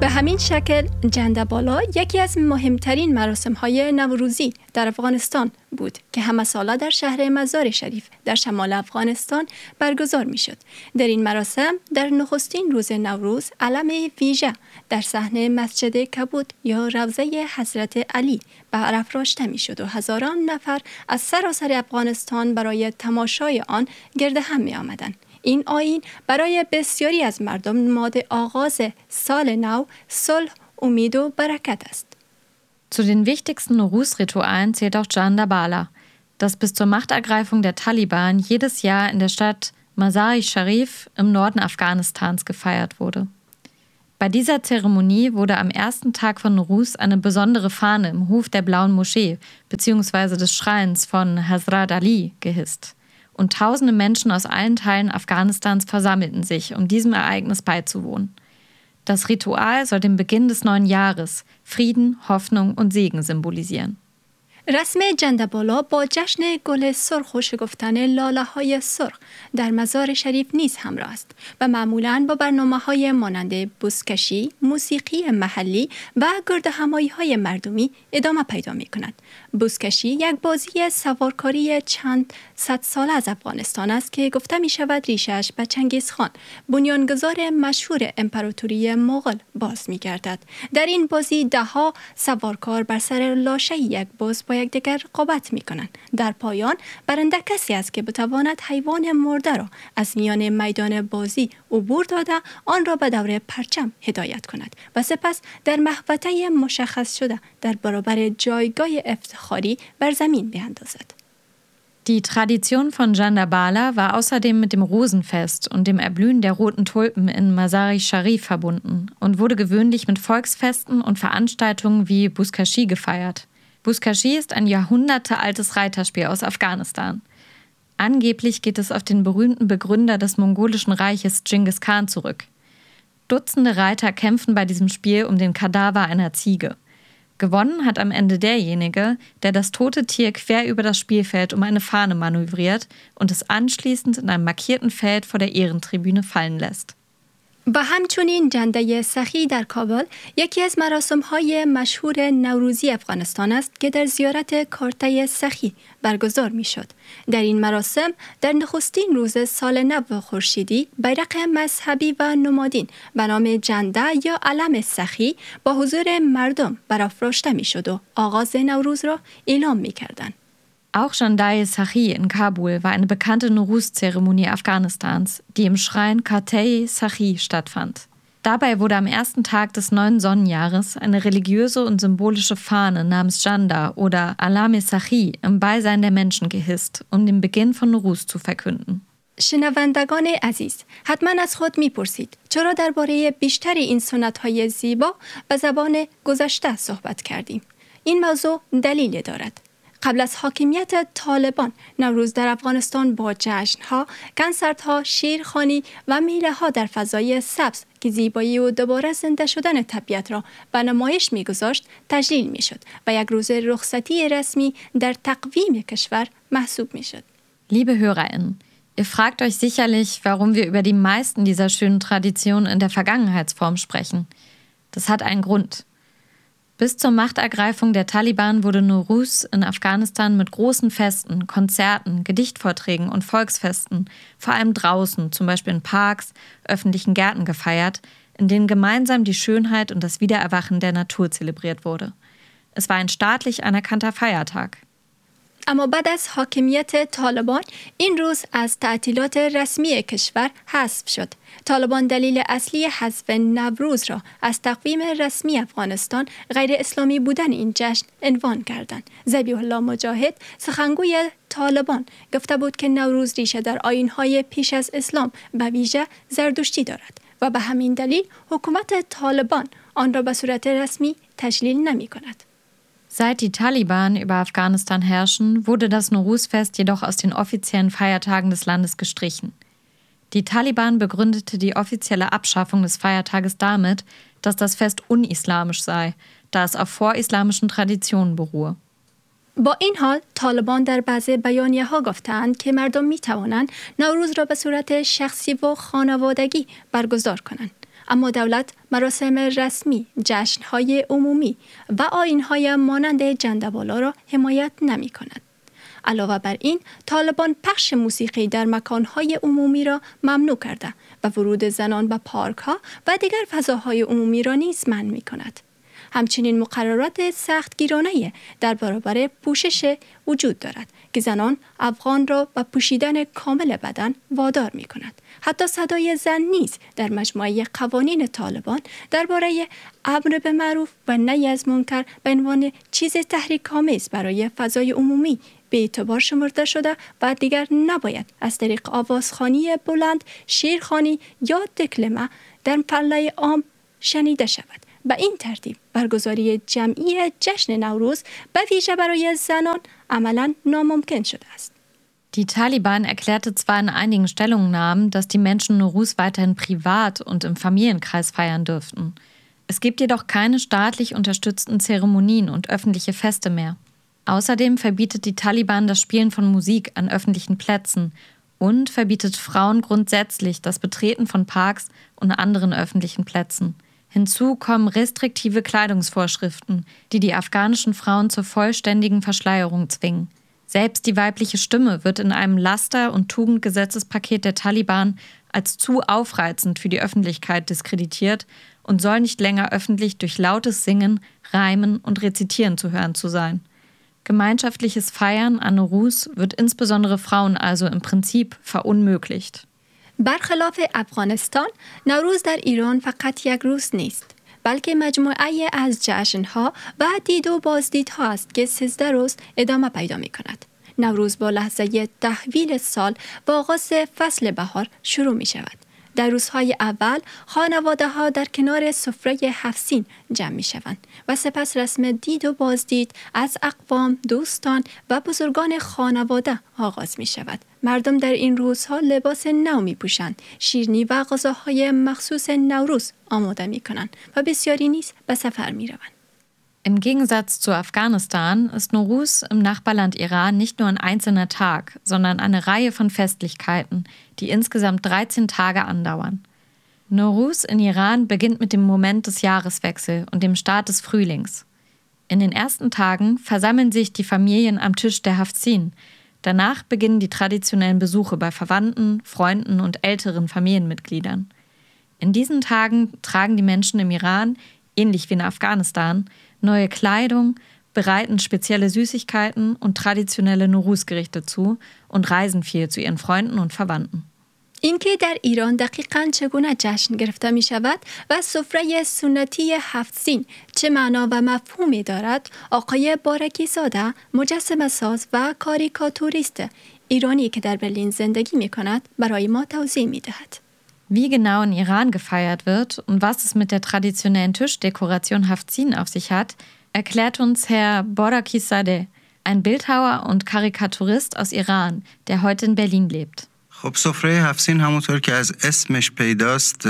به همین شکل جنده‌بالا یکی از مهمترین مراسم‌های نوروزی در افغانستان بود که همه ساله در شهر مزار شریف در شمال افغانستان برگزار می‌شد. در این مراسم در نخستین روز نوروز علم ویژه در صحن مسجد کبود یا روضه حضرت علی برافراشته می‌شد و هزاران نفر از سراسر افغانستان برای تماشای آن گرد هم می‌آمدند. این آیین برای بسیاری از مردم نماد آغاز سال نو، صلح، امید و برکت است. Zu den wichtigsten Nowruz-Ritualen zählt auch Jandabala, das bis zur Machtergreifung der Taliban jedes Jahr in der Stadt Mazar-i-Sharif im Norden Afghanistans gefeiert wurde. Bei dieser Zeremonie wurde am ersten Tag von Nowruz eine besondere Fahne im Hof der Blauen Moschee bzw. des Schreins von Hazrat Ali gehisst. Und tausende Menschen aus allen Teilen Afghanistans versammelten sich, um diesem Ereignis beizuwohnen. Das Ritual soll den Beginn des neuen Jahres, Frieden, Hoffnung und Segen symbolisieren. رسم جنده‌بالا با جشن گل سرخ و شکفتن لاله‌های سرخ در مزار شریف نیز همراه است و معمولاً با برنامه‌های مانند بزکشی، موسیقی محلی و گردهمایی‌های مردمی ادامه پیدا می‌کند. بزکشی یک بازی سوارکاری چند صد ساله از افغانستان است که گفته می‌شود ریشش به چنگیزخان، بنیانگذار مشهور امپراتوری مغول باز می‌گردد. در این بازی ده‌ها سوارکار بر سر لاشه یک باز با یکدیگر رقابت می‌کنند. در پایان برنده کسی است که بتواند حیوان مرده را از میان میدان بازی عبور داده آن را به دور پرچم هدایت کند و سپس در محوطه مشخص شده در برابر جایگاه افتخاری بر زمین بیاندازد. Die Tradition von Jandabala war außerdem mit dem Rosenfest und dem Erblühen der roten Tulpen in Mazar-i-Sharif verbunden und wurde gewöhnlich mit Volksfesten und Veranstaltungen wie Buzkashi gefeiert. Buzkashi ist ein jahrhundertealtes Reiterspiel aus Afghanistan. Angeblich geht es auf den berühmten Begründer des mongolischen Reiches Genghis Khan zurück. Dutzende Reiter kämpfen bei diesem Spiel um den Kadaver einer Ziege. Gewonnen hat am Ende derjenige, der das tote Tier quer über das Spielfeld um eine Fahne manövriert und es anschließend in einem markierten Feld vor der Ehrentribüne fallen lässt. و همچنین جنده سخی در کابل یکی از مراسم‌های مشهور نوروزی افغانستان است که در زیارت کارته سخی برگزار می‌شد. در این مراسم در نخستین روز سال نو خورشیدی بیرق مذهبی و نمادین به نام جنده یا علم سخی با حضور مردم برافراشته می‌شد و آغاز نوروز را اعلام می‌کردند. Auch Jandai-e-Sachi in Kabul war eine bekannte Nowruz-Zeremonie Afghanistans, die im Schrein Khatei-e-Sachi stattfand. Dabei wurde am ersten Tag des neuen Sonnenjahres eine religiöse und symbolische Fahne namens Janda oder Alam-e-Sachi im Beisein der Menschen gehisst, um den Beginn von Nowruz zu verkünden. شنوندگان عزیز، حتما از خود میپرسید چرا درباره بیشتر این سنت‌های زیبا به زبان گذشته صحبت کردیم؟ این موضوع دلیل دارد. قبل از حاکمیت طالبان، نوروز در افغانستان با جشن‌ها، کنسرت‌ها، شیرخوانی و میله‌ها در فضای سبز که زیبایی و دوباره زنده شدن طبیعت را به نمایش می‌گذاشت، تجلیل می‌شد و یک روز رخصتی رسمی در تقویم کشور محسوب می‌شد. Liebe HörerInnen, ihr fragt euch sicherlich, warum wir über die meisten dieser schönen Traditionen in der Vergangenheitsform sprechen. Das hat einen Grund. Bis zur Machtergreifung der Taliban wurde Nowruz in Afghanistan mit großen Festen, Konzerten, Gedichtvorträgen und Volksfesten, vor allem draußen, zum Beispiel in Parks, öffentlichen Gärten gefeiert, in denen gemeinsam die Schönheit und das Wiedererwachen der Natur zelebriert wurde. Es war ein staatlich anerkannter Feiertag. اما بعد از حاکمیت طالبان این روز از تعطیلات رسمی کشور حذف شد. طالبان دلیل اصلی حذف نوروز را از تقویم رسمی افغانستان غیر اسلامی بودن این جشن عنوان کردند. ذبیح الله مجاهد سخنگوی طالبان گفته بود که نوروز ریشه در آیین‌های پیش از اسلام به ویژه زردشتی دارد و به همین دلیل حکومت طالبان آن را به صورت رسمی تجلیل نمی‌کند. Seit die Taliban über Afghanistan herrschen, wurde das Nowruz-Fest jedoch aus den offiziellen Feiertagen des Landes gestrichen. Die Taliban begründete die offizielle Abschaffung des Feiertages damit, dass das Fest unislamisch sei, da es auf vorislamischen Traditionen beruhe. با این حال طالبان در بعضی بیانیه‌ها گفتند که مردم می‌توانند نوروز را به صورت شخصی و خانوادگی برگزار کنند. اما دولت مراسم رسمی، جشن‌های عمومی و آیین‌های مانند جنده‌بالا را حمایت نمی‌کند. علاوه بر این، طالبان پخش موسیقی در مکان‌های عمومی را ممنوع کرده و ورود زنان به پارک‌ها و دیگر فضاهای عمومی را نیز منع می‌کند. همچنین مقررات سختگیرانه در برابر پوشش وجود دارد که زنان افغان را به پوشیدن کامل بدن وادار می‌کند. حتی صدای زن نیز در مجموعه قوانین طالبان درباره امر به معروف و نهی از منکر به عنوان چیز تحریک‌آمیز برای فضای عمومی به اعتبار شمرده شده و دیگر نباید از طریق آوازخوانی بلند، شعرخوانی یا دکلمه در پله عام شنیده شود. به این ترتیب برگزاری جمعی جشن نوروز به ویژه برای زنان عملاً ناممکن شده است. Die Taliban erklärte zwar in einigen Stellungnahmen, dass die Menschen Nowruz weiterhin privat und im Familienkreis feiern dürften. Es gibt jedoch keine staatlich unterstützten Zeremonien und öffentliche Feste mehr. Außerdem verbietet die Taliban das Spielen von Musik an öffentlichen Plätzen und verbietet Frauen grundsätzlich das Betreten von Parks und anderen öffentlichen Plätzen. Hinzu kommen restriktive Kleidungsvorschriften, die die afghanischen Frauen zur vollständigen Verschleierung zwingen. Selbst die weibliche Stimme wird in einem Laster- und Tugendgesetzespaket der Taliban als zu aufreizend für die Öffentlichkeit diskreditiert und soll nicht länger öffentlich durch lautes Singen, Reimen und Rezitieren zu hören zu sein. Gemeinschaftliches Feiern an Nowruz wird insbesondere Frauen also im Prinzip verunmöglicht. برخلاف افغانستان، نوروز در ایران فقط یک روز نیست، بلکه مجموعه از جشن‌ها و دید و بازدیدها است که 13 روز ادامه پیدا می‌کند. نوروز با لحظه تحویل سال و آغاز فصل بهار شروع می‌شود. در روزهای اول خانواده‌ها در کنار سفره 7 سین جمع می‌شوند و سپس رسم دید و بازدید از اقوام، دوستان و بزرگان خانواده آغاز می‌شود. مردم در این روزها لباس نو می‌پوشند، شیرینی و غذاهای مخصوص نوروز آماده می‌کنند و بسیاری نیز به سفر می‌روند. Im Gegensatz zu Afghanistan ist Nowruz im Nachbarland Iran nicht nur ein einzelner Tag, sondern eine Reihe von Festlichkeiten, die insgesamt 13 Tage andauern. Nowruz in Iran beginnt mit dem Moment des Jahreswechsels und dem Start des Frühlings. In den ersten Tagen versammeln sich die Familien am Tisch der Hafsin. Danach beginnen die traditionellen Besuche bei Verwandten, Freunden und älteren Familienmitgliedern. In diesen Tagen tragen die Menschen im Iran, ähnlich wie in Afghanistan, neue Kleidung, bereiten spezielle Süßigkeiten und traditionelle Nowruz-Gerichte zu und reisen viel zu ihren Freunden und Verwandten. اینکه در ایران دقیقاً چگونه جشن گرفته می شود و سفره سنتی 7 سین چه معنا و مفهومی دارد، آقای بارکی زاده، مجسمه ساز و کاریکاتوریست ایرانی که در برلین زندگی می کند، برای ما توضیح می دهد. Wie genau in Iran gefeiert wird und was es mit der traditionellen Tischdekoration Hafzin auf sich hat, erklärt uns Herr Borakizadeh, ein Bildhauer und Karikaturist aus Iran, der heute in Berlin lebt. خب سفره هفسین همونطور که از اسمش پیداست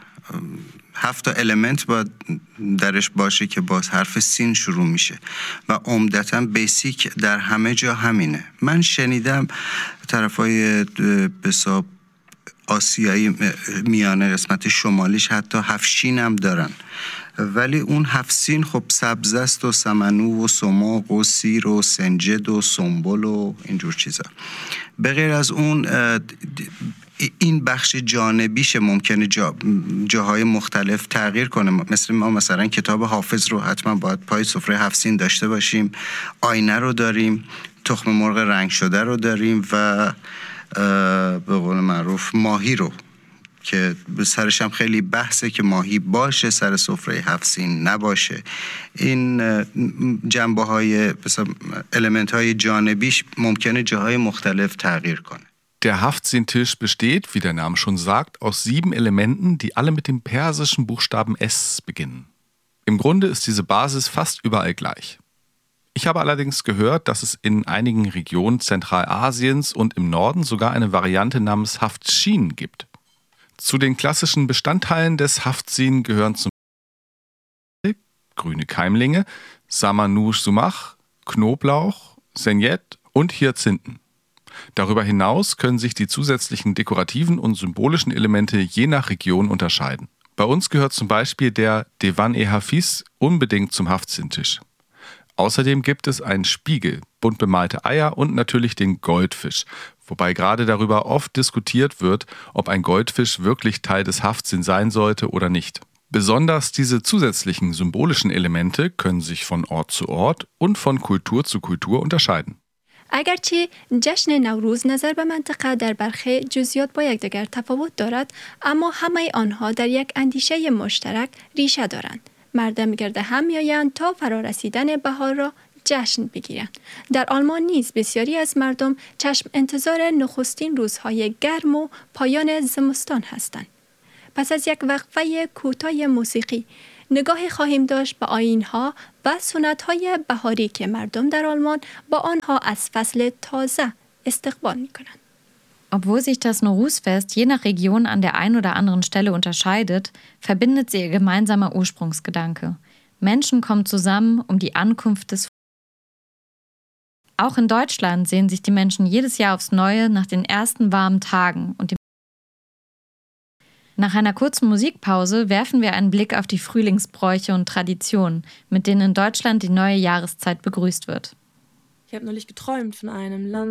7 المنت باید درش باشه که باز حرف سین شروع میشه و عمدتاً بیسیک در همه جا همینه. من شنیدم طرفای بساب آسیایی میانه قسمت شمالیش حتی 7 شین هم دارن، ولی اون 7 سین خب سبز است و سمنو و سماق و سیر و سنجد و سنبل و اینجور چیزا. به غیر از اون این بخش جانبیش ممکنه جاهای مختلف تغییر کنه. مثل ما مثلا کتاب حافظ رو حتما باید پای سفره 7 سین داشته باشیم، آینه رو داریم، تخم مرغ رنگ شده رو داریم و به قول معروف ماهی رو که سرش هم خیلی بحثه که ماهی باشه سر سفره 7 سین نباشه. این جنبه های المنت های جانبیش ممکنه جاهای مختلف تغییر کنه. Der Haftzin-Tisch besteht, wie der Name schon sagt, aus 7 Elementen, die alle mit dem persischen Buchstaben S beginnen. Im Grunde ist diese Basis fast überall gleich. Ich habe allerdings gehört, dass es in einigen Regionen Zentralasiens und im Norden sogar eine Variante namens Haftshin gibt. Zu den klassischen Bestandteilen des Haftzin gehören zum Beispiel grüne Keimlinge, Samanouche Sumach, Knoblauch, Senjet und Hyazinthen. Darüber hinaus können sich die zusätzlichen dekorativen und symbolischen Elemente je nach Region unterscheiden. Bei uns gehört zum Beispiel der Dewan-e-Hafiz unbedingt zum Haftzinntisch. Außerdem gibt es einen Spiegel, bunt bemalte Eier und natürlich den Goldfisch, wobei gerade darüber oft diskutiert wird, ob ein Goldfisch wirklich Teil des Haftzin sein sollte oder nicht. Besonders diese zusätzlichen symbolischen Elemente können sich von Ort zu Ort und von Kultur zu Kultur unterscheiden. اگرچه جشن نوروز نظر به منطقه در برخی جزئیات با یکدیگر تفاوت دارد، اما همه آنها در یک اندیشه مشترک ریشه دارند. مردم گرد هم میآیند تا فرارسیدن بهار را جشن بگیرند. در آلمان نیز بسیاری از مردم چشم انتظار نخستین روزهای گرم و پایان زمستان هستند. پس از یک وقفه کوتاه موسیقی نگاهی خواهیم داشت به آیین‌ها و سنت‌های بهاری که مردم در آلمان با آنها از فصل تازه استقبال می‌کنند. Obwohl sich das Nowruz-Fest je nach Region an der einen oder anderen Stelle unterscheidet, verbindet sie ihr gemeinsamer Ursprungsgedanke. Menschen kommen zusammen, um die Ankunft des Auch in Deutschland sehen sich die Menschen jedes Jahr aufs Neue nach den ersten warmen Tagen und dem Nach einer kurzen Musikpause werfen wir einen Blick auf die Frühlingsbräuche und Traditionen, mit denen in Deutschland die neue Jahreszeit begrüßt wird. Ich habe neulich geträumt von einem Land